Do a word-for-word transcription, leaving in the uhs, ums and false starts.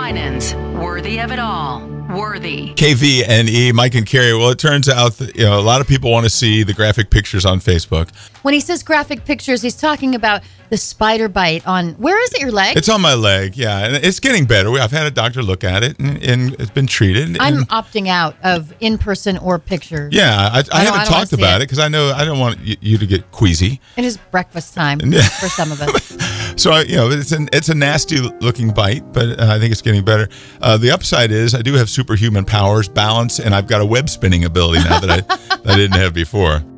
Winans, worthy of it all. Worthy. K V N E, Mike and Carrie. Well, it turns out that, you know, a lot of people want to see the graphic pictures on Facebook. When he says graphic pictures, he's talking about the spider bite on, where is it, your leg? It's on my leg, yeah. And it's getting better. I've had a doctor look at it, and, and it's been treated. I'm and, opting out of in-person or pictures. Yeah, I, I, I haven't I talked about it because I know I don't want you, you to get queasy. It is breakfast time for some of us. So, you know, it's an it's a nasty looking bite, but uh, I think it's getting better. Uh, the upside is I do have superhuman powers, balance, and I've got a web spinning ability now that I, that I didn't have before.